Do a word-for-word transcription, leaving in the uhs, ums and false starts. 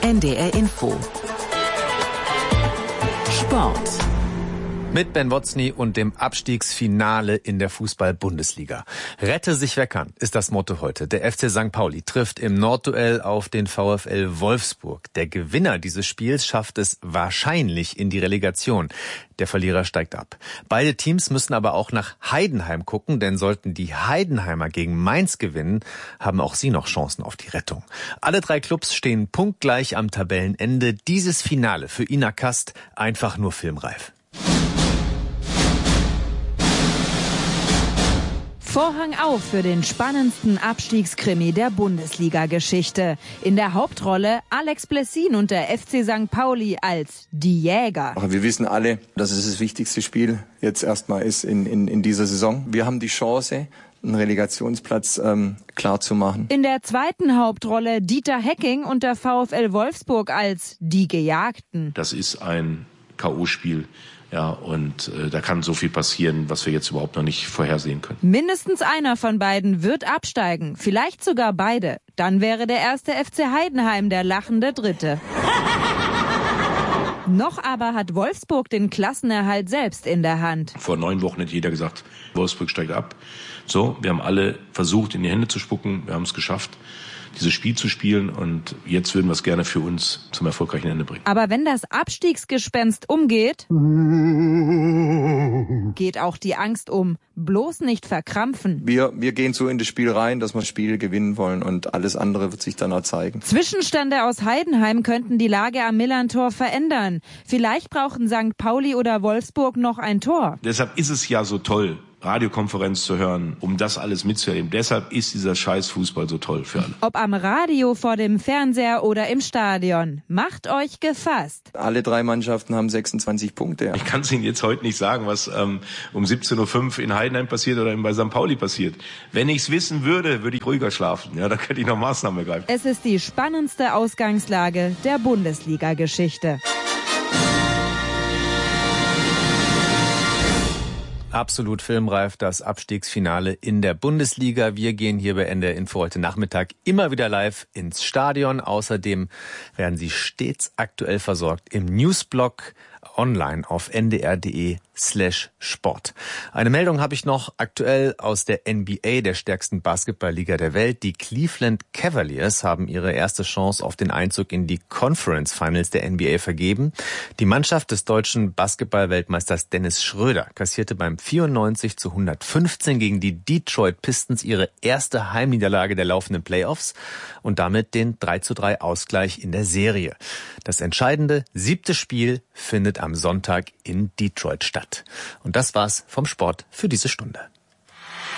N D R Info. Sport. Mit Ben Wotzny und dem Abstiegsfinale in der Fußball-Bundesliga. Rette sich weckern ist das Motto heute. Der F C Sankt Pauli trifft im Nordduell auf den VfL Wolfsburg. Der Gewinner dieses Spiels schafft es wahrscheinlich in die Relegation. Der Verlierer steigt ab. Beide Teams müssen aber auch nach Heidenheim gucken, denn sollten die Heidenheimer gegen Mainz gewinnen, haben auch sie noch Chancen auf die Rettung. Alle drei Clubs stehen punktgleich am Tabellenende. Dieses Finale für Ina Kast einfach nur filmreif. Vorhang auf für den spannendsten Abstiegskrimi der Bundesliga-Geschichte. In der Hauptrolle Alex Blessin und der F C Sankt Pauli als die Jäger. Wir wissen alle, dass es das wichtigste Spiel jetzt erstmal ist in, in, in dieser Saison. Wir haben die Chance, einen Relegationsplatz ähm, klar zu machen. In der zweiten Hauptrolle Dieter Hecking und der VfL Wolfsburg als die Gejagten. Das ist ein K O-Spiel. Ja, und äh, da kann so viel passieren, was wir jetzt überhaupt noch nicht vorhersehen können. Mindestens einer von beiden wird absteigen, vielleicht sogar beide. Dann wäre der erste F C Heidenheim der lachende Dritte. Noch aber hat Wolfsburg den Klassenerhalt selbst in der Hand. Vor neun Wochen hat jeder gesagt, Wolfsburg steigt ab. So, wir haben alle versucht, in die Hände zu spucken. Wir haben es geschafft, dieses Spiel zu spielen, und jetzt würden wir es gerne für uns zum erfolgreichen Ende bringen. Aber wenn das Abstiegsgespenst umgeht, geht auch die Angst um. Bloß nicht verkrampfen. Wir, wir gehen so in das Spiel rein, dass wir das Spiel gewinnen wollen, und alles andere wird sich dann auch zeigen. Zwischenstände aus Heidenheim könnten die Lage am Millerntor verändern. Vielleicht brauchen Sankt Pauli oder Wolfsburg noch ein Tor. Deshalb ist es ja so toll, Radiokonferenz zu hören, um das alles mitzuerleben. Deshalb ist dieser scheiß Fußball so toll für alle. Ob am Radio, vor dem Fernseher oder im Stadion, macht euch gefasst. Alle drei Mannschaften haben sechsundzwanzig Punkte. Ich kann es Ihnen jetzt heute nicht sagen, was ähm, um siebzehn Uhr fünf in Heidenheim passiert oder bei Sankt Pauli passiert. Wenn ich es wissen würde, würde ich ruhiger schlafen. Ja, da könnte ich noch Maßnahmen ergreifen. Es ist die spannendste Ausgangslage der Bundesliga-Geschichte. Absolut filmreif, das Abstiegsfinale in der Bundesliga. Wir gehen hier bei N D R Info heute Nachmittag immer wieder live ins Stadion. Außerdem werden Sie stets aktuell versorgt im Newsblog online auf n d r punkt d e slash sport. Eine Meldung habe ich noch aktuell aus der N B A, der stärksten Basketballliga der Welt. Die Cleveland Cavaliers haben ihre erste Chance auf den Einzug in die Conference Finals der N B A vergeben. Die Mannschaft des deutschen Basketball-Weltmeisters Dennis Schröder kassierte beim vierundneunzig zu hundertfünfzehn gegen die Detroit Pistons ihre erste Heimniederlage der laufenden Playoffs und damit den drei zu drei Ausgleich in der Serie. Das entscheidende siebte Spiel findet am Sonntag in Detroit statt. Und das war's vom Sport für diese Stunde.